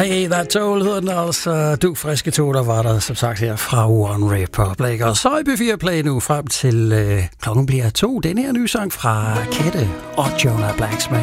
Hey, that told hedder den altså. Du friske to, der var der som sagt her fra One Republic. Og så i B4 Play nu frem til klokken bliver 2. Den her nye sang fra Kette og Jonah Blacksmith.